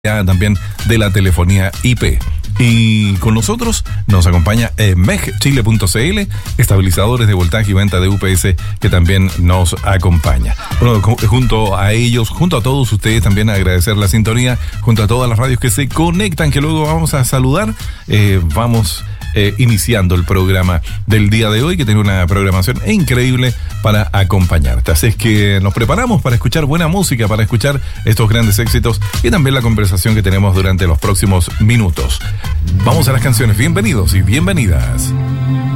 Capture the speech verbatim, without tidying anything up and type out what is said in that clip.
también de la telefonía I P. Y con nosotros nos acompaña eh, M E G Chile punto C L, estabilizadores de voltaje y venta de U P S, que también nos acompaña. Bueno, junto a ellos, junto a todos ustedes, también agradecer la sintonía, junto a todas las radios que se conectan, que luego vamos a saludar. Eh, vamos eh, iniciando el programa del día de hoy, que tiene una programación increíble para acompañarte. Así es que nos preparamos para escuchar buena música, para escuchar estos grandes éxitos y también la conversación que tenemos durante los próximos minutos. Vamos a las canciones. Bienvenidos y bienvenidas.